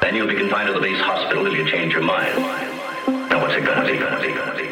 Then you'll be confined to the base hospital if you change your mind. Now what's it gonna be?